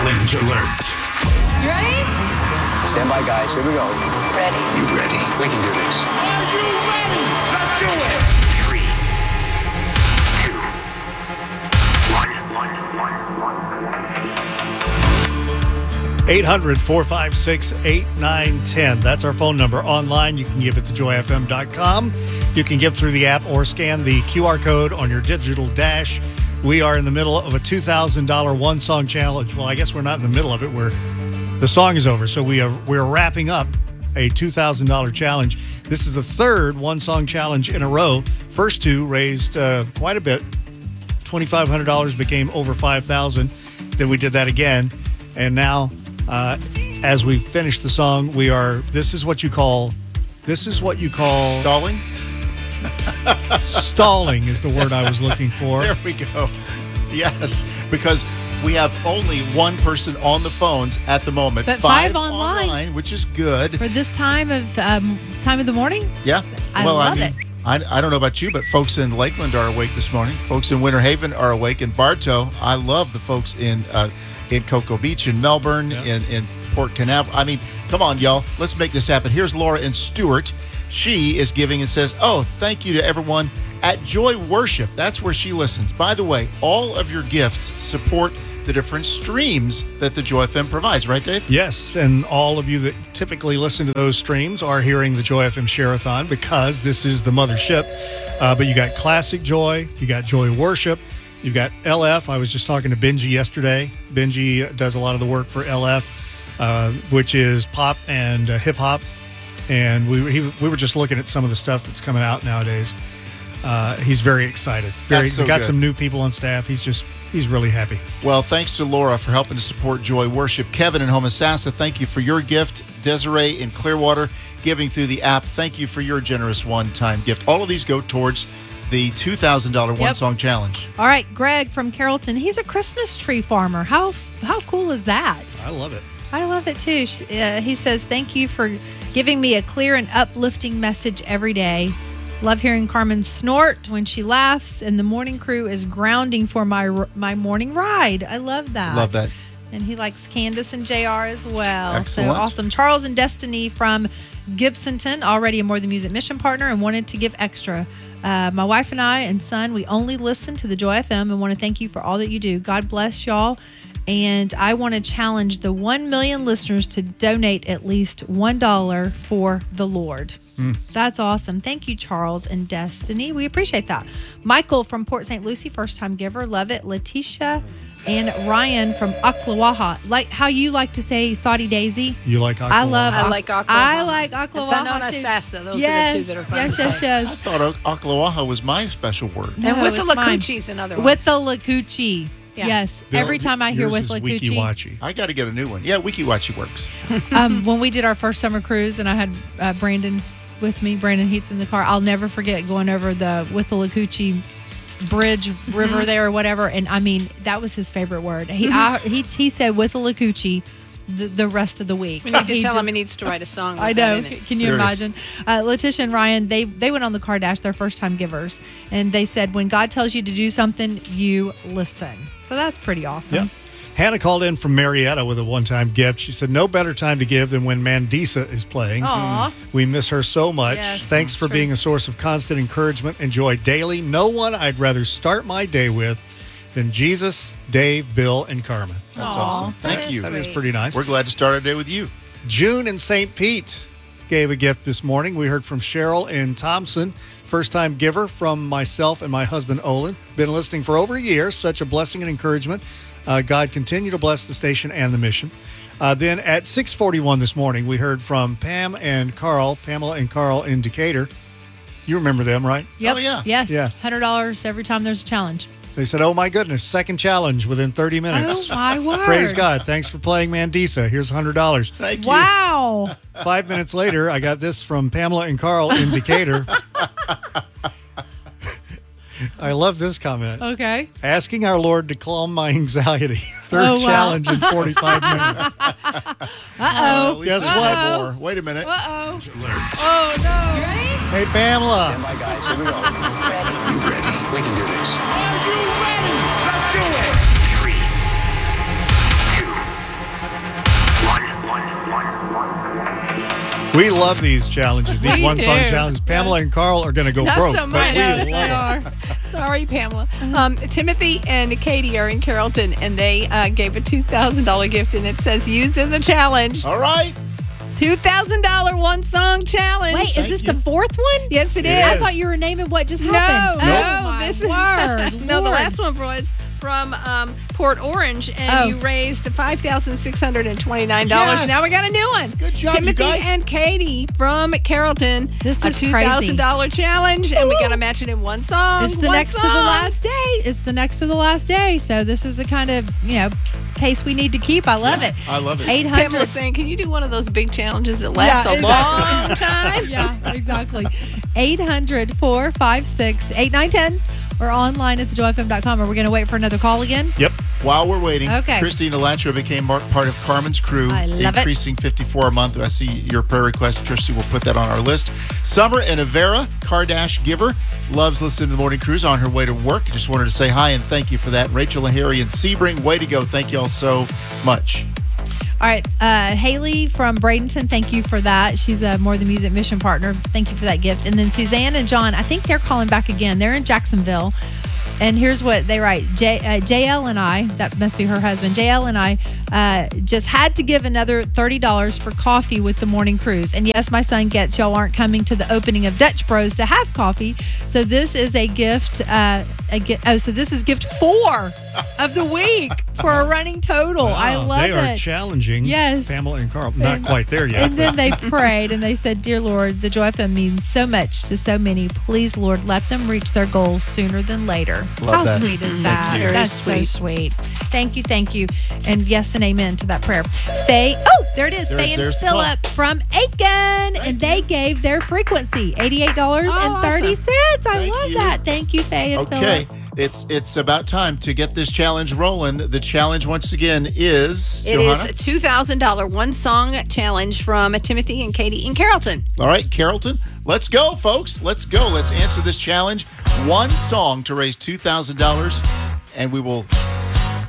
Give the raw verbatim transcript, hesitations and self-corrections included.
Challenge alert. You ready? Stand by, guys. Here we go. Ready. You ready? We can do this. Are you ready? Let's do it. Three, two, one, one, one, one. eight hundred, four five six, eight nine one zero. That's our phone number. Online, you can give it to joy f m dot com. You can give through the app or scan the Q R code on your digital dash. We are in the middle of a two thousand dollars one-song challenge. Well, I guess we're not in the middle of it. We're the song is over, so we are we're wrapping up a two thousand dollars challenge. This is the third one-song challenge in a row. First two raised uh, quite a bit. two thousand five hundred dollars became over five thousand dollars. Then we did that again, and now. Uh, as we finish the song, we are. This is what you call. This is what you call Stalling? Stalling is the word I was looking for. There we go. Yes, because we have only one person on the phones at the moment. But five online. which is good. For this time of um, time of the morning? Yeah. I well, love I mean, it. I, I don't know about you, but folks in Lakeland are awake this morning. Folks in Winter Haven are awake. In Bartow, I love the folks in uh, in Cocoa Beach, in Melbourne, Yeah. in, in Port Canaveral. I mean, come on, y'all. Let's make this happen. Here's Laura in Stewart. She is giving and says, oh, thank you to everyone at Joy Worship. That's where she listens. By the way, all of your gifts support the different streams that the Joy F M provides, right, Dave? Yes, and all of you that typically listen to those streams are hearing the Joy F M Share-a-thon because this is the mothership. Uh, but you got Classic Joy, you got Joy Worship, you've got L F. I was just talking to Benji yesterday. Benji does a lot of the work for L F, uh, which is pop and uh, hip hop. And we he, we were just looking at some of the stuff that's coming out nowadays. Uh, he's very excited. Very, That's so we got good. some new people on staff. He's just he's really happy. Well, thanks to Laura for helping to support Joy Worship. Kevin in Homosassa, thank you for your gift. Desiree in Clearwater, giving through the app. Thank you for your generous one-time gift. All of these go towards the two thousand dollars Yep. one-song challenge. All right, Greg from Carrollton. He's a Christmas tree farmer. How how cool is that? I love it. I love it too. Sh- Uh, he says, thank you for giving me a clear and uplifting message every day. Love hearing Carmen snort when she laughs, and the morning crew is grounding for my r- my morning ride. I love that. Love that. And he likes Candace and J R as well. Excellent. So awesome. Charles and Destiny from Gibsonton, already a More Than Music mission partner, and wanted to give extra. Uh, my wife and I and son, we only listen to the Joy F M and want to thank you for all that you do. God bless y'all. And I want to challenge the one million listeners to donate at least one dollar for the Lord. Mm. That's awesome. Thank you, Charles and Destiny. We appreciate that. Michael from Port Saint Lucie, first-time giver. Love it. Letitia and Ryan from Ocklawaha. Like how you like to say Saudi Daisy. You like Aqua I love I Oc- like Ocklawaha. I like Ocklawaha And Banana too. Sassa. Those yes, are the two that are fun. yes, to yes, say. I yes. thought Ocklawaha was my special word. And No, with the it's mine. Lakuchi is another one. With the Lakuchi. Yeah. Yes. Bill, Every time I hear yours with is Lakuchi. Wikiwachi. I got to get a new one. Yeah, Wikiwachi works. um, when we did our first summer cruise and I had uh, Brandon with me, Brandon Heath in the car, I'll never forget going over the with the Lakuchi bridge river there or whatever. And I mean, that was his favorite word. He I, he, he said with the Lakuchi the, the rest of the week. We need to He tell just- him he needs to write a song. With I that know. in it. Can you Serious. imagine? Uh, Letitia and Ryan, they they went on the Kardashian, their first time givers, and they said when God tells you to do something, you listen. So that's pretty awesome. Yep. Hannah called in from Marietta with a one-time gift. She said, no better time to give than when Mandisa is playing. Aw. We miss her so much. Yes, Thanks that's for true. being a source of constant encouragement and joy daily. No one I'd rather start my day with than Jesus, Dave, Bill, and Carmen. That's Aw, awesome. that Thank is you. That is Sweet. pretty nice. We're glad to start our day with you. June in Saint Pete gave a gift this morning. We heard from Cheryl in Thompson. First-time giver from myself and my husband, Olin. Been listening for over a year. Such a blessing and encouragement. Uh, God continue to bless the station and the mission. Uh, then at six forty-one this morning, we heard from Pam and Carl, Pamela and Carl in Decatur. You remember them, right? Yep. Oh, yeah. Yes. Yeah. one hundred dollars every time there's a challenge. They said, oh, my goodness, second challenge within thirty minutes. Oh, my word. Praise God. Thanks for playing Mandisa. Here's one hundred dollars. Thank you. Wow. Five minutes later, I got this from Pamela and Carl in Decatur. I love this comment. Okay. Asking our Lord to calm my anxiety. Third Oh, wow. challenge in forty-five minutes. Uh-oh. Well, at least Guess there's what? one more. Wait a minute. Uh-oh. Alert. Oh, no. You ready? Hey, Pamela. Stand by, guys. Here we go. Ready. You ready? We can do this. Are you ready? Let's do it. Three, two, We love these challenges, these We one song do. challenges. Pamela and Carl are going to go Not broke, so but much. we No, love they them. are. Sorry, Pamela. Um, Timothy and Katie are in Carrollton, and they uh, gave a two thousand dollars gift, and it says use as a challenge. All right. two thousand dollars one song challenge. Wait, is Thank this you. the fourth one? Yes, it It is. I is. thought you were naming what just No, happened. no, Oh, my this is word. no. The Lord. last one was from um, Port Orange, and Oh. you raised five thousand six hundred and twenty-nine dollars. Yes. Now we got a new one. Good job, you Timothy guys. and Katie from Carrollton. This a is two thousand dollars challenge, and we Woo. got to match it in one song. It's the one next to the song. last day. It's the next to the last day. So this is the kind of, you know, pace we need to keep. I love Yeah, it. I love it. eight Pamela's hundred. saying, "Can you do one of those big challenges that lasts Yeah, a long time?" Yeah, exactly. eight hundred, four five six, eight nine one zero or online at the joy f m dot com. Are we going to wait for another call again? Yep. While we're waiting, Okay. Christina Lancho became mar- part of Carmen's crew, I love it. increasing fifty-four a month. I see your prayer request. Kirsty will put that on our list. Summer and Avera, Cardash giver, loves listening to the morning cruise on her way to work. Just wanted to say hi and thank you for that. Rachel and Harry and Sebring, way to go. Thank you all so much. All right. Uh, Haley from Bradenton, thank you for that. She's a More Than Music mission partner. Thank you for that gift. And then Suzanne and John, I think they're calling back again. They're in Jacksonville. And here's what they write. J, uh, J L and I, that must be her husband, J L and I uh, just had to give another thirty dollars for coffee with the morning cruise. And yes, my son gets y'all aren't coming to the opening of Dutch Bros to have coffee. So this is a gift. Uh, a gi- oh, so this is gift four of the week for a running total. I Wow, love they are it. challenging Yes. Pamela and Carl. Not And- quite there yet. And then they prayed and they said, Dear Lord, the Joy F M means so much to so many. Please, Lord, let them reach their goals sooner than later. Love How that. sweet is Thank that? you. Very That's sweet. so sweet. Thank you, thank you. And yes and amen to that prayer. Faye, oh, there it is. There's- Faye and there's the call. Philip from Aiken. And they gave their frequency, eighty-eight dollars and thirty cents. I Thank love you. that. Thank you, Faye and Okay, Philip. it's it's about time to get this challenge rolling. The challenge, once again, is It Johanna? is a two thousand dollars one song challenge from Timothy and Katie in Carrollton. All right, Carrollton, let's go, folks. Let's go. Let's answer this challenge. One song to raise two thousand dollars, and we will